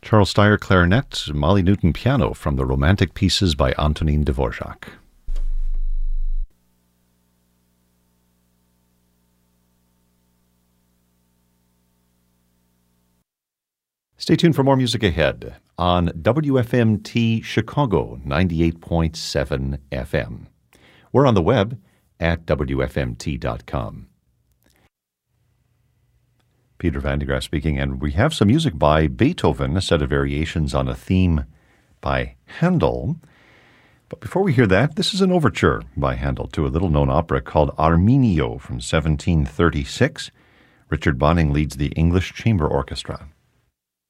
Charles Steyer clarinet, Molly Newton piano from the Romantic Pieces by Antonin Dvorak. Stay tuned for more music ahead on WFMT Chicago 98.7 FM. We're on the web at WFMT.com. Peter Van de Graaf speaking, and we have some music by Beethoven, a set of variations on a theme by Handel. But before we hear that, this is an overture by Handel to a little-known opera called Arminio from 1736. Richard Bonning leads the English Chamber Orchestra.